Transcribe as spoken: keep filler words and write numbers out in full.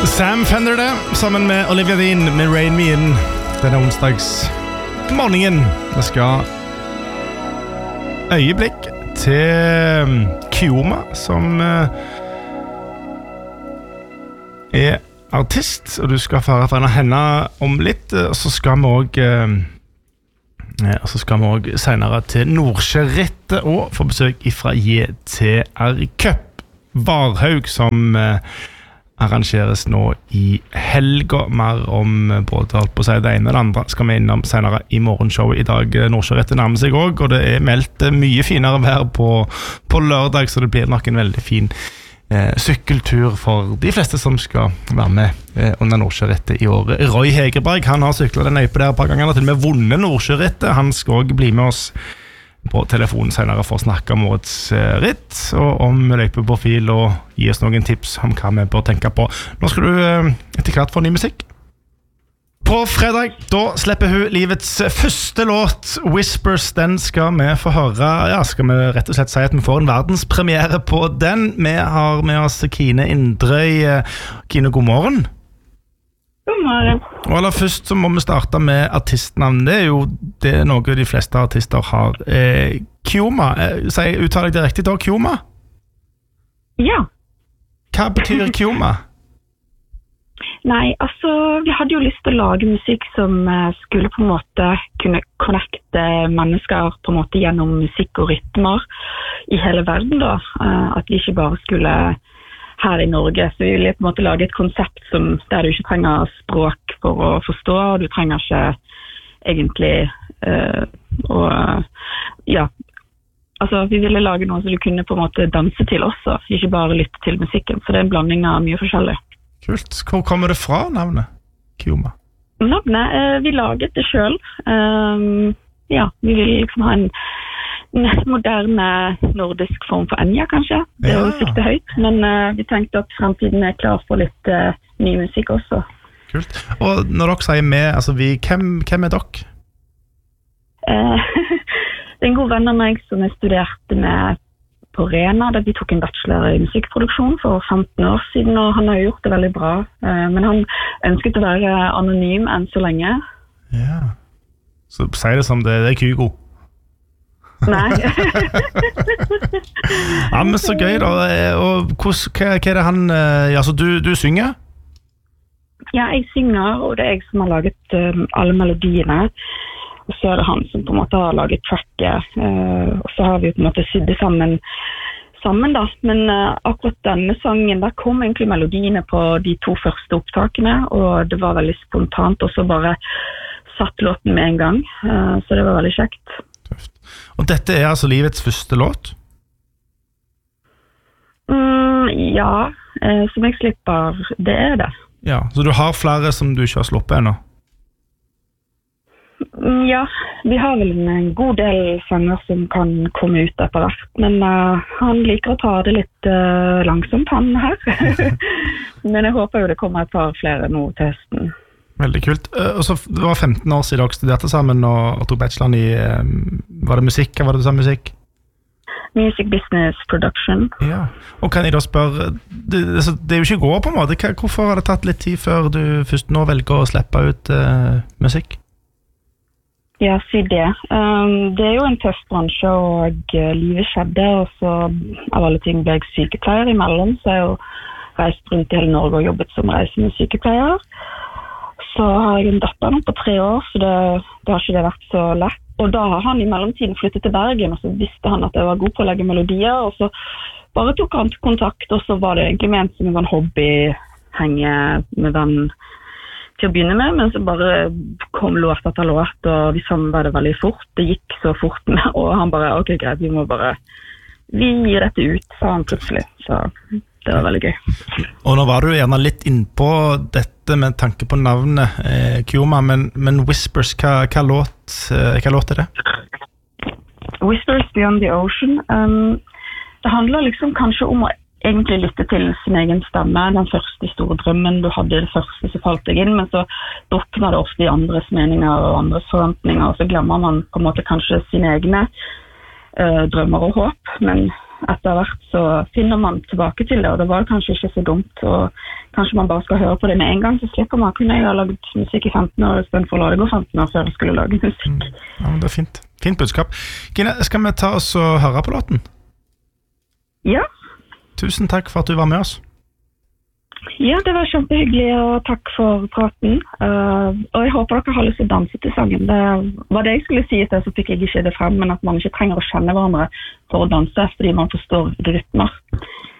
Sam Fender det, sammen med Olivia Dean med Rain Me In denne onsdags morgenen. Vi skal øyeblikk til Keoma, som er artist, og du skal føre for henne om litt, og så skal vi også og så skal vi også senere til Nordsjørittet og få besøk fra J T R Cup Varhaug, som arrangeres nå i helga. Mer om både alt på seg det ene og det andre skal vi innom senere i morgenshowet i dag. Nordsjørittet nærmer seg også, og det er meldt mye finere vær på, på lørdag, så det blir nok en veldig fin eh, sykkeltur for de fleste som skal være med eh, under Nordsjørittet i år. Roy Hegerberg, han har syklet den øype der et par ganger, og til og med vunnet Nordsjørittet. Han skal også bli med oss på telefonen senere for å snakke om årets eh, ritt og om løypeprofil og gi oss noen tips om hva vi bør tenke på. Nå skal du eh, etter hvert få ny musikk. På fredag, da slipper hun livets første låt, Whispers. Den skal vi få høre. Ja, skal vi rett og slett si at vi får en verdenspremiere på den. Vi har med oss Kine Indrøy. Kine, god morgen. God morgen. Og aller først så må vi starte med artistnavn. Det er jo det er noe de fleste artister har. Eh, Keoma, eh, uttaler jeg det riktig da? Keoma? Ja. Hva betyr Keoma? Nei, altså, vi hadde jo lyst til å lage musikk som uh, skulle på en måte kunne connecte mennesker på en måte gjennom musikk og rytmer i hele verden da. Uh, at vi ikke bare skulle her i Norge, så vi ville på en måte lage et konsept som, der du ikke trenger språk for å forstå, og du trenger ikke egentlig uh, og, ja, altså vi ville lage noe som du kunne på en måte danse til også, ikke bare lytte til musikken, så det er en blanding av mye forskjellig. Kult. Hvor kommer det fra, navnet Keoma? Navnet, uh, vi laget det selv. Um, ja, vi ville liksom ha en moderne nordisk form for Enya, kanskje. Det er jo Ja. sikte høyt, men uh, vi tenkte at fremtiden er klar for litt uh, ny musikk også. Kult. Og når dere sier med, altså vi, hvem, hvem er dere? Uh, det er en god venn av meg som jeg studerte med på Rena, da vi tok en bachelor i musikkproduksjon for femten år siden, og han har gjort det veldig bra. Uh, men han ønsket å være anonym enn så lenge. Ja. Så sier det som det, det er Kygo. Nei. Ja, men så gøy da. Og hos, hva, hva er det han ja, altså du, du synger? Ja, jeg synger, og det er jeg som har laget um, alle melodiene. Og så er det han som på en måte har laget tracket. Uh, og så har vi på en måte sydd det sammen, sammen da. Men uh, akkurat denne sangen, der kom egentlig melodiene på de to første opptakene, og det var veldig spontant, og så bare satt låten med en gang. Uh, så det var veldig kjekt. Og dette er altså livets første låt? Mm, ja, eh, som jeg slipper, det er det. Ja, så du har flere som du ikke har sluppet ennå? Mm, ja, vi har vel en god del sanger som kan komme ut etter hvert, men uh, han liker å ta det litt uh, langsomt, han her. Men jeg håper jo det kommer et par flere nå til høsten. Veldig kult. Og så det var femten år siden dere studerte sammen og, og tok bacheloren i, var det musikk, eller var det du sa musikk? Music Business Production. Ja, og kan jeg da spørre, det, det, det er jo ikke gå på en måte, hvorfor har det tatt litt tid før du først nå velger å slippe ut uh, musikk? Ja, si det. Um, det er jo en tøff bransje, og uh, livet skjedde, og så av alle ting ble jeg sykepleier imellom, så jeg har jo reist rundt i hele Norge og jobbet som reisende sykepleier. Så har jeg en datter nå på tre år, så det, det har ikke det vært så lett. Og da har han i mellomtiden flyttet til Bergen, og så visste han at jeg var god på å legge melodier, og så bare tok han kontakt, og så var det egentlig ment som en hobby, henge med den til å begynne med, men så bare kom låt etter låt, og vi samarbeidet veldig fort. Det gikk så fort, og han bare, ok, greit, vi må bare, vi gir dette ut, sa han plutselig, så det var veldig gøy. Og nå var du gjerne litt innpå dette med tanke på navnet eh, Keoma, men, men Whispers, hva, hva, låt, eh, hva låt er det? Whispers Beyond the Ocean. Um, det handler liksom kanskje om å egentlig lytte til sin egen stemme. Den første store drømmen du hadde, det første så falt jeg inn, men så drukner det ofte i andres meninger og andres forventninger, og så glemmer man på en måte kanskje sine egne uh, drømmer og håp, men etter hvert så finner man tilbake til det, og det var kanskje ikke så dumt, og kanskje man bare skal høre på det med en gang, så slipper man. Kunne jeg ha laget musikk i femten år, i stedet for å la det gå femten år før jeg skulle lage musikk. Mm. Ja, men det er fint. Fint budskap. Gine, skal vi ta oss og høre på låten? Ja. Tusen takk for at du var med oss. Ja, det var kjempehyggelig, og takk for praten. Uh, og jeg håper dere har lyst til å danse til sangen. Det var det jeg skulle si til, så fikk jeg ikke det frem, men at man ikke trenger å kjenne hverandre for å danse, fordi man forstår rytmer.